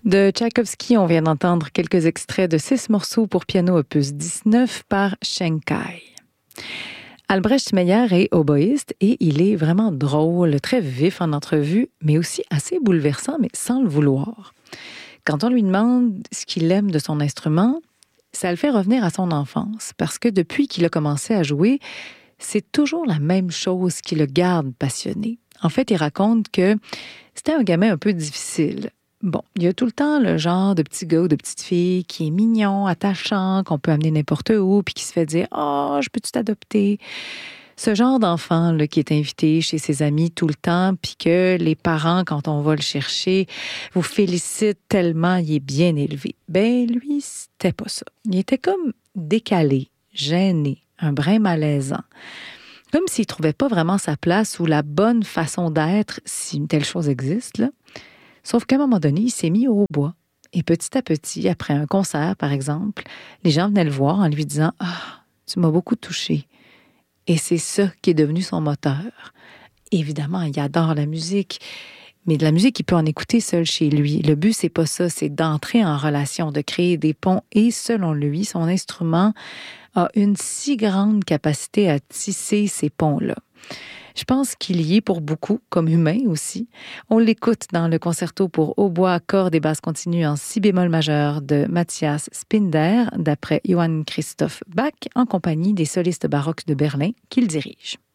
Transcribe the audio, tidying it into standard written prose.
De Tchaïkovski, on vient d'entendre quelques extraits de 6 morceaux pour piano opus 19 par Schenkai. Albrecht Meyer est oboïste et il est vraiment drôle, très vif en entrevue, mais aussi assez bouleversant, mais sans le vouloir. Quand on lui demande ce qu'il aime de son instrument, ça le fait revenir à son enfance, parce que depuis qu'il a commencé à jouer, c'est toujours la même chose qui le garde passionné. En fait, il raconte que c'était un gamin un peu difficile. Bon, il y a tout le temps le genre de petit gars ou de petite fille qui est mignon, attachant, qu'on peut amener n'importe où, puis qui se fait dire « Oh, je peux-tu t'adopter? » Ce genre d'enfant là, qui est invité chez ses amis tout le temps, puis que les parents, quand on va le chercher, vous félicitent tellement il est bien élevé. Ben lui, c'était pas ça. Il était comme décalé, gêné, un brin malaisant. Comme s'il trouvait pas vraiment sa place ou la bonne façon d'être, si une telle chose existe, là. Sauf qu'à un moment donné, il s'est mis au hautbois. Et petit à petit, après un concert, par exemple, les gens venaient le voir en lui disant « Ah, tu m'as beaucoup touché. » Et c'est ça qui est devenu son moteur. Évidemment, il adore la musique, mais de la musique, il peut en écouter seul chez lui. Le but, c'est pas ça, c'est d'entrer en relation, de créer des ponts. Et selon lui, son instrument a une si grande capacité à tisser ces ponts-là. Je pense qu'il y est pour beaucoup, comme humain aussi. On l'écoute dans le concerto pour hautbois, cordes et basses continues en si bémol majeur de Matthias Spinder, d'après Johann Christoph Bach, en compagnie des solistes baroques de Berlin qu'il dirige.